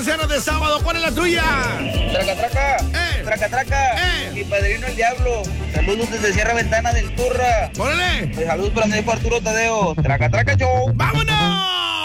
canciones de sábado. ¿Cuál es la tuya? Traca, traca. Traca, traca. Mi padrino el diablo. Saludos desde Sierra Ventana del Turra. ¡Órale! Saludos para mi hijo Arturo Tadeo. Traca, traca, show. ¡Vámonos!